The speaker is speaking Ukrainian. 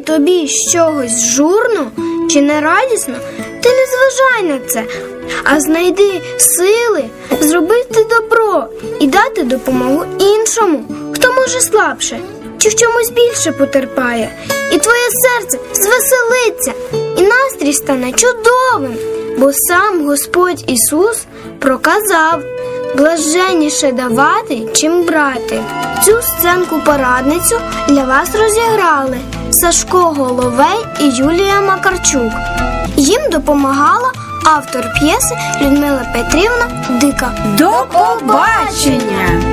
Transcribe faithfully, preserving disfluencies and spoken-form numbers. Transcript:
тобі з чогось журно чи нерадісно, ти не зважай на це, а знайди сили зробити добро і дати допомогу іншому, хто може слабше чи в чомусь більше потерпає. І твоє серце звеселиться, і настрій стане чудовим, бо сам Господь Ісус проказав: блаженніше давати, чим брати. Цю сценку-порадницю для вас розіграли Сашко Головей і Юлія Макарчук. Їм допомагала автор п'єси Людмила Петрівна Дика. До побачення!